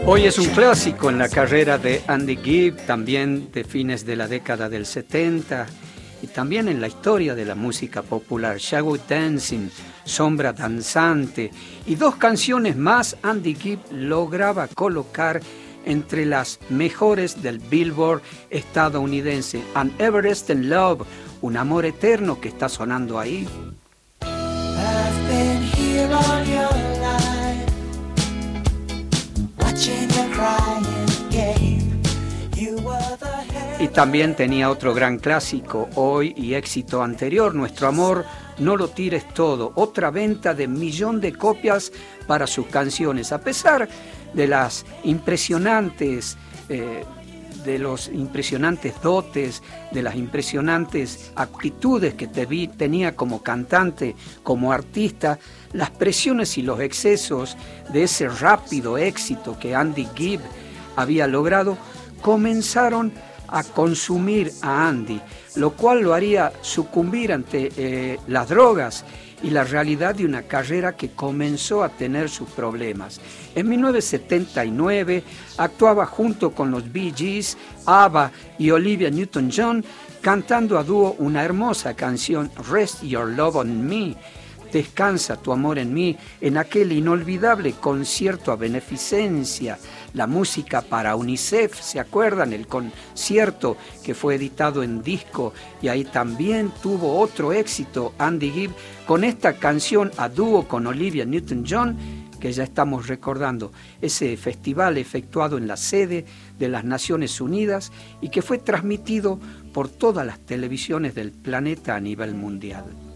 Hoy es un clásico en la carrera de Andy Gibb, también de fines de la década del 70 y también en la historia de la música popular. Shadow Dancing, Sombra Danzante y dos canciones más Andy Gibb lograba colocar entre las mejores del Billboard estadounidense. An Everlasting Love, un amor eterno que está sonando ahí. I've been here all your life, watching you crying again. You were the... Y también tenía otro gran clásico, hoy y éxito anterior, Nuestro amor, no lo tires todo. Otra venta de 1 millón de copias para sus canciones, a pesar de las impresionantes... de los impresionantes dotes, de las impresionantes actitudes que tenía como cantante, como artista, las presiones y los excesos de ese rápido éxito que Andy Gibb había logrado, comenzaron a consumir a Andy, lo cual lo haría sucumbir ante las drogas y la realidad de una carrera que comenzó a tener sus problemas. En 1979 actuaba junto con los Bee Gees, ABBA y Olivia Newton-John cantando a dúo una hermosa canción, Rest Your Love on Me, Descansa tu amor en mí, en aquel inolvidable concierto a beneficencia, la música para UNICEF, ¿se acuerdan? El concierto que fue editado en disco y ahí también tuvo otro éxito Andy Gibb con esta canción a dúo con Olivia Newton-John, que ya estamos recordando, ese festival efectuado en la sede de las Naciones Unidas y que fue transmitido por todas las televisiones del planeta a nivel mundial.